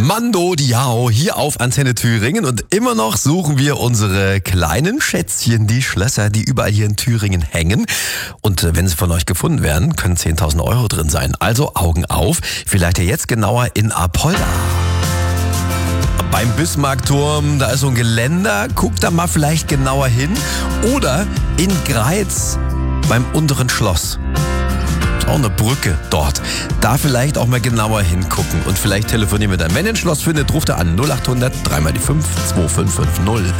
Mando Diao hier auf Antenne Thüringen und immer noch suchen wir unsere kleinen Schätzchen, die Schlösser, die überall hier in Thüringen hängen. Und wenn sie von euch gefunden werden, können 10.000 Euro drin sein. Also Augen auf, vielleicht ja jetzt genauer in Apolda. Beim Bismarckturm, da ist so ein Geländer, guckt da mal vielleicht genauer hin. Oder in Greiz beim unteren Schloss. Auch eine Brücke dort. Da vielleicht auch mal genauer hingucken und vielleicht telefonieren wir dann. Wenn ihr ein Schloss findet, ruft er an 0800 3 mal die 5 2550.